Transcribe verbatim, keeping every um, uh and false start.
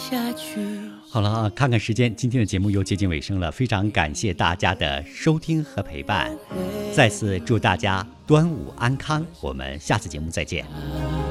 下去。 好了啊，看看时间，今天的节目又接近尾声了，非常感谢大家的收听和陪伴，再次祝大家端午安康，我们下次节目再见。